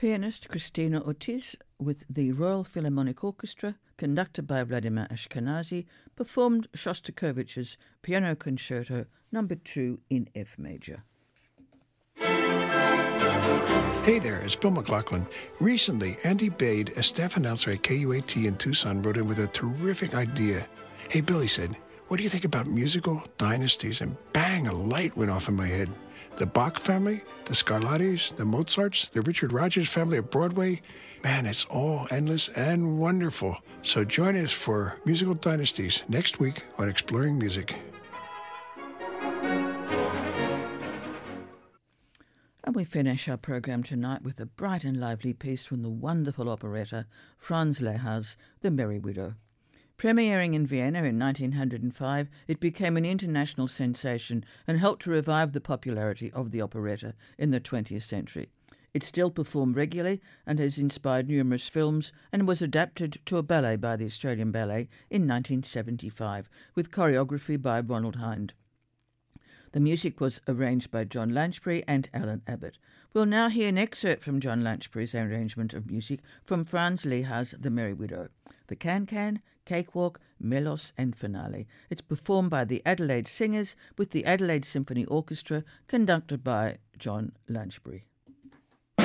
Pianist Christina Ortiz with the Royal Philharmonic Orchestra, conducted by Vladimir Ashkenazy, performed Shostakovich's Piano Concerto No. 2 in F major. Hey there, it's Bill McLaughlin. Recently, Andy Bade, a staff announcer at KUAT in Tucson, wrote in with a terrific idea. Hey, Bill, he said, what do you think about musical dynasties? And bang, a light went off in my head. The Bach family, the Scarlattis, the Mozarts, the Richard Rodgers family at Broadway. Man, it's all endless and wonderful. So join us for Musical Dynasties next week on Exploring Music. And we finish our program tonight with a bright and lively piece from the wonderful operetta Franz Lehár's The Merry Widow. Premiering in Vienna in 1905, it became an international sensation and helped to revive the popularity of the operetta in the 20th century. It's still performed regularly and has inspired numerous films and was adapted to a ballet by the Australian Ballet in 1975, with choreography by Ronald Hind. The music was arranged by John Lanchbury and Alan Abbott. We'll now hear an excerpt from John Lanchbury's arrangement of music from Franz Lehár's The Merry Widow, the Can-Can, Cakewalk, Melos and Finale. It's performed by the Adelaide Singers with the Adelaide Symphony Orchestra, conducted by John Lanchbury.